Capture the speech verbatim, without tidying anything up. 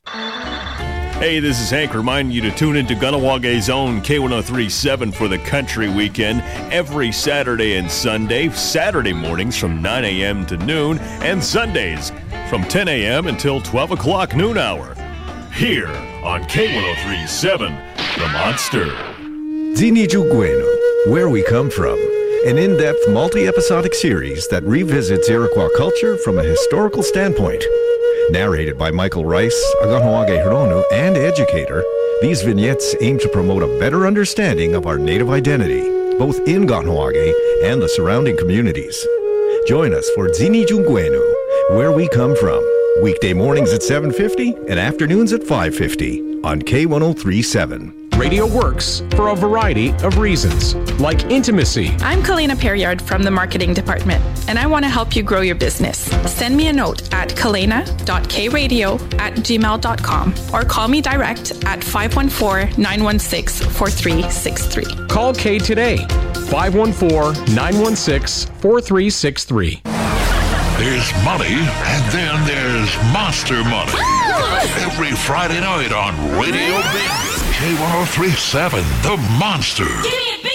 Hey, this is Hank reminding you to tune into Kahnawake Zone K one oh three point seven for the country weekend every Saturday and Sunday, Saturday mornings from nine a.m. to noon, and Sundays from ten a.m. until twelve o'clock noon hour. Here on K one oh three point seven, The Monster. Ziniju Gwenu, Where We Come From, an in-depth multi-episodic series that revisits Iroquois culture from a historical standpoint. Narrated by Michael Rice, a Kahnawake Hironu and educator, these vignettes aim to promote a better understanding of our native identity, both in Kahnawake and the surrounding communities. Join us for Ziniju Gwenu, Where We Come From, weekday mornings at seven fifty and afternoons at five fifty on K one oh three point seven. Radio works for a variety of reasons, like intimacy. I'm Kalina Perriard from the marketing department, and I want to help you grow your business. Send me a note at kalina dot k radio at gmail dot com or call me direct at five one four, nine one six, four three six three. Call Kay today, five one four, nine one six, four three six three. There's money, and then there's monster money. Every Friday night on Radio Big K one oh three point seven, The Monster. Give me a